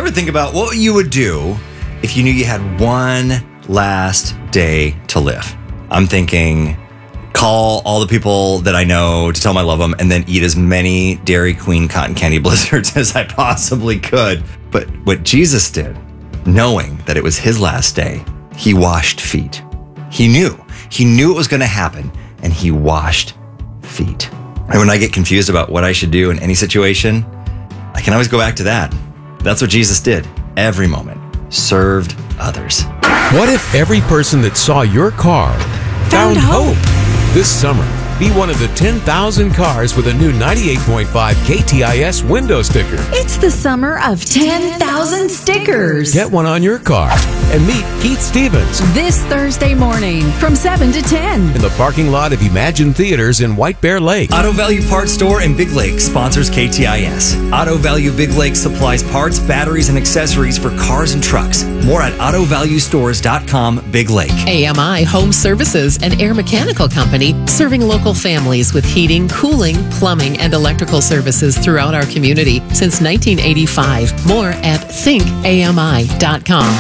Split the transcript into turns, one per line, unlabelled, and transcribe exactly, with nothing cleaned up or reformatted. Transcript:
ever think about what you would do if you knew you had one last day to live? I'm thinking, call all the people that I know to tell them I love them and then eat as many Dairy Queen cotton candy blizzards as I possibly could. But what Jesus did, knowing that it was his last day, he washed feet. He knew. He knew it was going to happen, and he washed feet. And when I get confused about what I should do in any situation, I can always go back to that. That's what Jesus did every moment. Served others.
What if every person that saw your car found,
Found hope.
hope? This summer, be one of the ten thousand cars with a new ninety-eight point five K T I S window sticker.
It's the summer of ten thousand stickers.
Get one on your car and meet Keith Stevens
This Thursday morning from seven to ten.
in the parking lot of Imagine Theaters in White Bear Lake.
Auto Value Parts Store in Big Lake sponsors K T I S. Auto Value Big Lake supplies parts, batteries, and accessories for cars and trucks. More at auto value stores dot com, Big Lake.
A M I Home Services, an air mechanical company serving local families with heating, cooling, plumbing, and electrical services throughout our community since nineteen eighty-five. More at think A M I dot com.